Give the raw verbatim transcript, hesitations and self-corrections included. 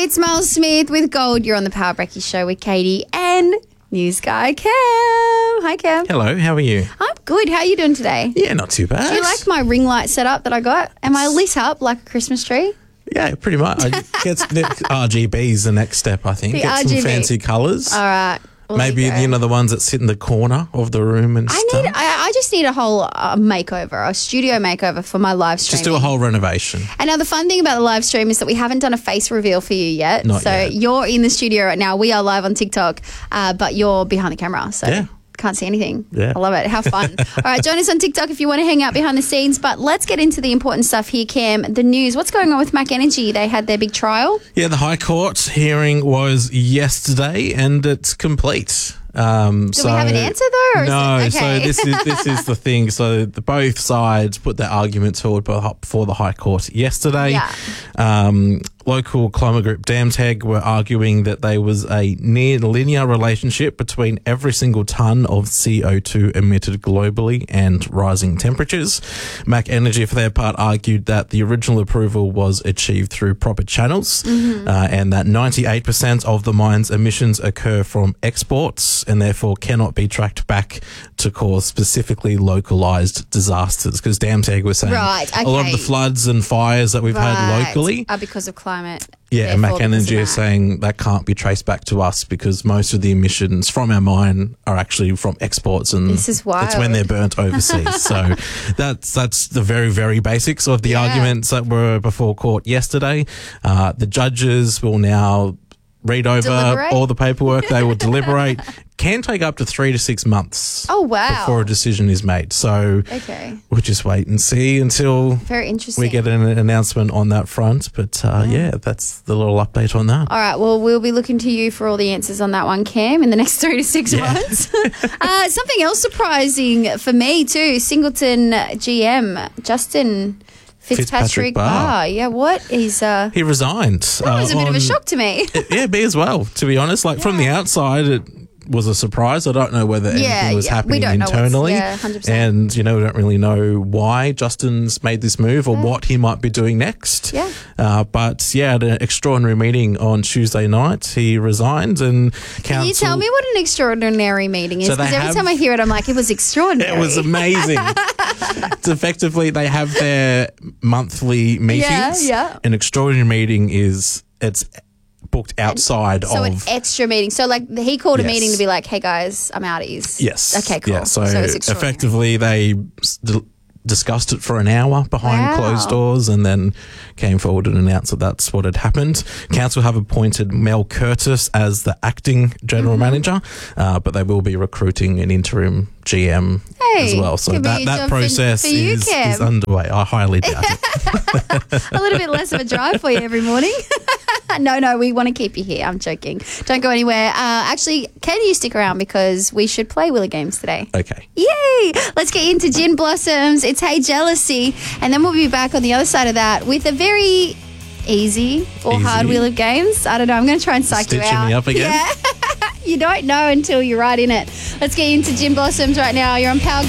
It's Mel Smith with Gold. You're on the Power Brecky Show with Katie and news guy Cam. Hi, Cam. Hello, how are you? I'm good. How are you doing today? Yeah, not too bad. Do you like my ring light setup that I got? Am I lit up like a Christmas tree? Yeah, pretty much. I guess R G B is the next step, I think. The Get R G B. some fancy colours. All right. Well, Maybe, there you, go. know, the ones that sit in the corner of the room and I stuff. need. I, I just need a whole uh, makeover, a studio makeover for my live stream. Just do a whole renovation. And now the fun thing about the live stream is that we haven't done a face reveal for you yet. Not so yet. you're in the studio right now. We are live on TikTok, uh, but you're behind the camera. So Yeah. can't see anything. Yeah. I love it. How fun. All right, join us on TikTok if you want to hang out behind the scenes. But let's get into the important stuff here, Cam. The news. What's going on with Mac Energy? They had their big trial. Yeah, the High Court hearing was yesterday and it's complete. Um, Do so, we have an answer though? Or is no, it, so okay. this is this is the thing. So the, both sides put their arguments forward before the High Court yesterday. Yeah. Um, local climate group Damteg were arguing that there was a near linear relationship between every single tonne of C O two emitted globally and rising temperatures. Mac Energy, for their part, argued that the original approval was achieved through proper channels, Mm-hmm. uh, and that ninety-eight percent of the mine's emissions occur from exports and therefore cannot be tracked back to cause specifically localised disasters. Because Damteg was saying Right, a lot of okay. the floods and fires that we've had Right. locally. Are because of climate. Yeah, and therefore Mac because Energy of is that. saying that can't be traced back to us because most of the emissions from our mine are actually from exports, and This is it's when wild. they're burnt overseas. So that's that's the very, very basics of the Yeah. arguments that were before court yesterday. Uh, the judges will now read over Deliberate? all the paperwork. They will deliberate. Can take up to three to six months Oh, wow. before a decision is made. So Okay. we'll just wait and see until Very interesting. we get an announcement on that front. But uh, yeah, that's the little update on that. All right, well, we'll be looking to you for all the answers on that one, Cam, in the next three to six Yeah. months. uh, something else surprising for me too, Singleton G M, Justin Fitzpatrick, Fitzpatrick Barr. Barr. Yeah, what is... Uh, He resigned. that was a bit of a shock to me. Yeah, me as well, to be honest. Like from the outside, it was a surprise. I don't know whether anything Yeah, was yeah, we happening don't know what's- internally. yeah, one hundred percent. And, you know, we don't really know why Justin's made this move or what he might be doing next. Yeah. Uh, but, yeah, at an extraordinary meeting on Tuesday night, he resigned and council... Can you tell me what an extraordinary meeting is? So they Because every have- time I hear it, I'm like, it was extraordinary. It was amazing. It's effectively, they have their monthly meetings. yeah. An extraordinary meeting is, it's booked outside So of... an extra meeting. So like he called a Yes. meeting to be like, hey guys, I'm outies. Yes. Okay, cool. Yeah, so, it's extraordinary. effectively they s- d- discussed it for an hour behind Wow. closed doors and then came forward and announced that that's what had happened. Council have appointed Mel Curtis as the acting general Mm-hmm. manager, uh, but they will be recruiting an interim G M Hey, as well. So could be that, a that job for- process for you, is, Kev. is underway. I highly doubt it. A little bit less of a drive for you every morning. no, no, we want to keep you here. I'm joking. Don't go anywhere. Uh, actually, can you stick around because we should play Willa Games today? Okay. Yay! Let's get into Gin Blossoms. It's Hey Jealousy. And then we'll be back on the other side of that with a very easy or Easy. hard Wheel of Games. I don't know. I'm going to try and psych you Stitching out. me up again? Yeah. You don't know until you're right in it. Let's get into Gin Blossoms right now. You're on Power